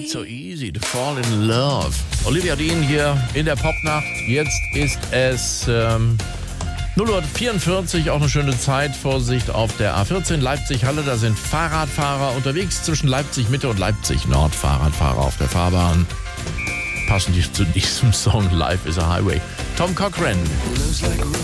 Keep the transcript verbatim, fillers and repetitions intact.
Ain't so easy to fall in love. Olivia Dean hier in der Popnacht. Jetzt ist es ähm, null Uhr vierundvierzig, auch eine schöne Zeit. Vorsicht auf der A vierzehn Leipzig-Halle. Da sind Fahrradfahrer unterwegs zwischen Leipzig-Mitte und Leipzig-Nord. Fahrradfahrer auf der Fahrbahn. Passend zu diesem Song Life is a Highway. Tom Cochrane.